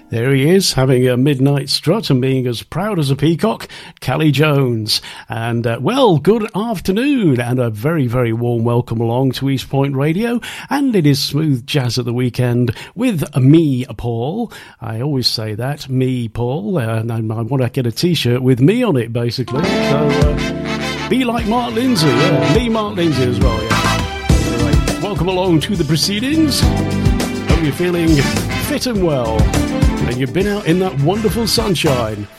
There he is, having a midnight strut and being as proud as a peacock, Callie Jones. And, well, good afternoon and a very, very warm welcome along to East Point Radio. And it is Smooth Jazz at the Weekend with me, Paul. I always say that, me, Paul. And I want to get a T-shirt with me on it, basically. So, be like Mark Lindsay. Yeah, me, Mark Lindsay as well, yeah. Anyway, welcome along to the proceedings. Hope you're feeling fit and well. And you've been out in that wonderful sunshine.